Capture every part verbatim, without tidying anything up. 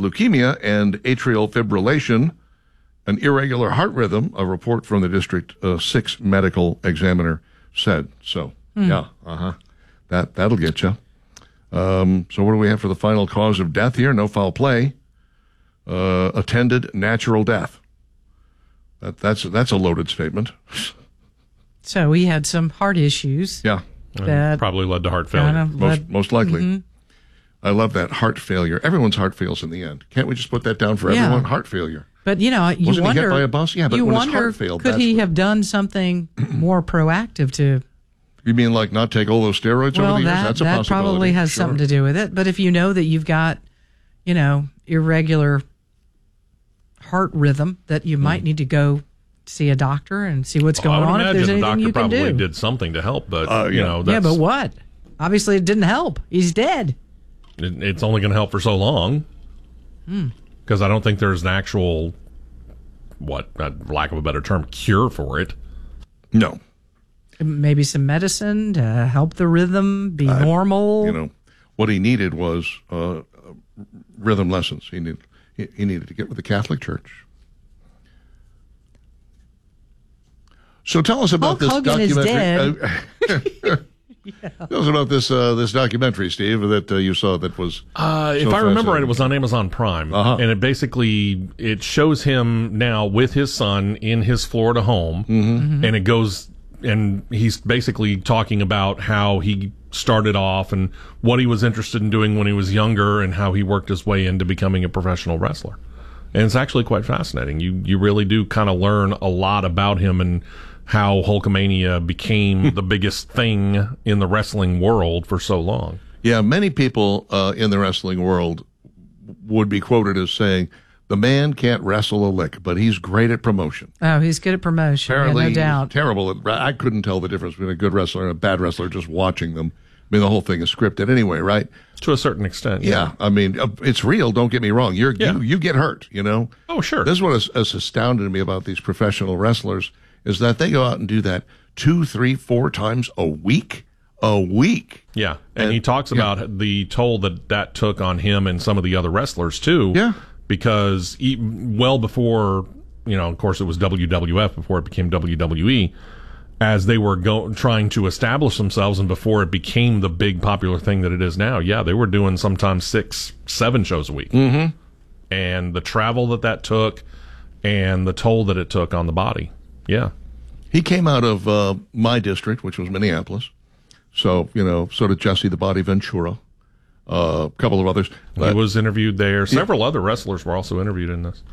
leukemia and atrial fibrillation, an irregular heart rhythm, a report from the District uh, six medical examiner said. So, mm. yeah, uh-huh. That, that'll get you. Um, so what do we have for the final cause of death here? No foul play. Uh, attended natural death. That, that's, that's a loaded statement. So he had some heart issues. Yeah. That probably led to heart failure. Kind of most, led, most likely. Mm-hmm. I love that, heart failure. Everyone's heart fails in the end. Can't we just put that down for yeah. everyone? Heart failure. But, you know, you Wasn't wonder... he hit by a bus? Yeah, but you when wonder, his heart failed... could he what, have done something more proactive to... You mean like not take all those steroids well, over the that, years? That's a that possibility. probably has sure. something to do with it. But if you know that you've got, you know, irregular heart rhythm, that you might mm. need to go see a doctor and see what's well, going on. If there's the anything you can do. doctor probably did something to help, but uh, you yeah. know, that's, yeah, but what? Obviously, it didn't help. He's dead. It, it's only going to help for so long. Because mm. I don't think there's an actual, what, uh, lack of a better term, cure for it. No. Maybe some medicine to help the rhythm be uh, normal. You know, what he needed was uh, rhythm lessons. He needed he, he needed to get with the Catholic Church. So tell us about Hulk this Hogan documentary. Is dead. Yeah. Tell us about this uh, this documentary, Steve, that uh, you saw that was. Uh, so if I remember right, it was on Amazon Prime, uh-huh. and it basically it shows him now with his son in his Florida home, mm-hmm. Mm-hmm. and it goes and he's basically talking about how he started off and what he was interested in doing when he was younger, and how he worked his way into becoming a professional wrestler. And it's actually quite fascinating. You you really do kind of learn a lot about him and how Hulkamania became the biggest thing in the wrestling world for so long. Yeah, many people uh, in the wrestling world would be quoted as saying, the man can't wrestle a lick, but he's great at promotion. Oh, he's good at promotion, Apparently, yeah, no doubt. Terrible at, I couldn't tell the difference between a good wrestler and a bad wrestler just watching them. I mean, the whole thing is scripted anyway, right? To a certain extent, yeah. yeah. I mean, it's real, don't get me wrong. You're, yeah. you, you get hurt, you know? Oh, sure. This is what has, has astounded me about these professional wrestlers, is that they go out and do that two, three, four times a week. A week. Yeah. And, and he talks yeah. about the toll that that took on him and some of the other wrestlers, too. Yeah. Because he, well before, you know, of course, it was W W F before it became W W E, as they were go- trying to establish themselves and before it became the big popular thing that it is now. Yeah, they were doing sometimes six, seven shows a week. Mm-hmm. And the travel that that took and the toll that it took on the body. Yeah. He came out of uh, my district, which was Minneapolis. So, you know, so did Jesse the Body Ventura, uh, a couple of others. He uh, was interviewed there. Several yeah. other wrestlers were also interviewed in this.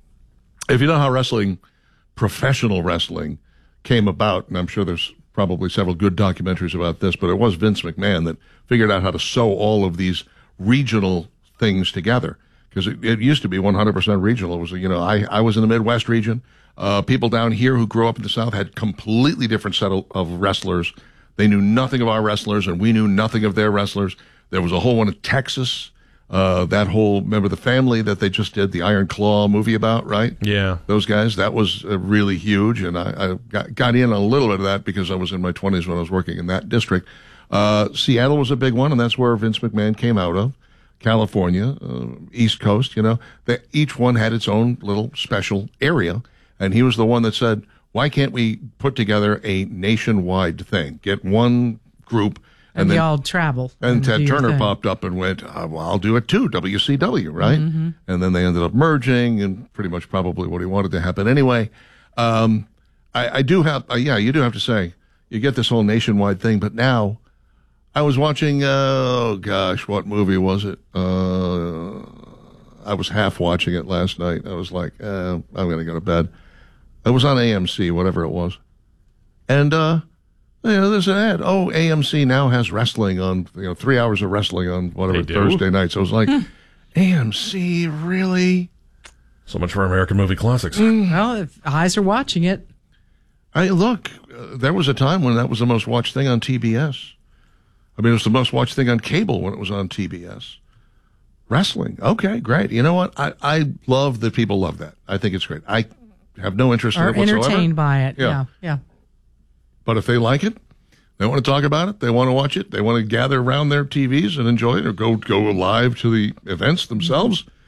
If you know how wrestling, professional wrestling, came about, and I'm sure there's probably several good documentaries about this, but it was Vince McMahon that figured out how to sew all of these regional things together. Because it, it used to be one hundred percent regional. It was, you know, I, I was in the Midwest region. Uh, people down here who grew up in the South had completely different set of, of wrestlers. They knew nothing of our wrestlers, and we knew nothing of their wrestlers. There was a whole one in Texas. Uh, that whole, remember the family that they just did the Iron Claw movie about, right? Yeah. Those guys, that was uh, really huge, and I, I got, got in a little bit of that because I was in my twenties when I was working in that district. Uh, Seattle was a big one, and that's where Vince McMahon came out of. California, uh, East Coast, you know, they, each one had its own little special area. And he was the one that said, why can't we put together a nationwide thing? Get one group. And, and they then, all travel. And, and Ted Turner popped up and went, uh, well, I'll do it too, W C W, right? Mm-hmm. And then they ended up merging, and pretty much probably what he wanted to happen anyway. Um, I, I do have, uh, yeah, you do have to say, you get this whole nationwide thing, but now I was watching, uh, oh gosh, what movie was it? Uh, I was half watching it last night. I was like, uh, I'm going to go to bed. It was on A M C, whatever it was. And, uh, you know, there's an ad. Oh, A M C now has wrestling on, you know, three hours of wrestling on whatever, Thursday nights. I was like, hmm. A M C, really? So much for American movie classics. Mm. Well, if eyes are watching it. I look, uh, there was a time when that was the most watched thing on T B S. I mean, it was the most watched thing on cable when it was on T B S. Wrestling. Okay, great. You know what? I, I love that people love that. I think it's great. I have no interest in Are it whatsoever. entertained by it. Yeah. yeah, yeah. But if they like it, they want to talk about it, they want to watch it, they want to gather around their T Vs and enjoy it, or go go live to the events themselves,